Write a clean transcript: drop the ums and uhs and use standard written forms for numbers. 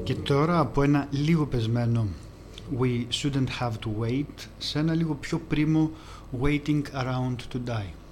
Και τώρα από ένα λίγο πεσμένο We Shouldn't Have to Wait σε ένα λίγο πιο πρίμο Waiting Around to Die.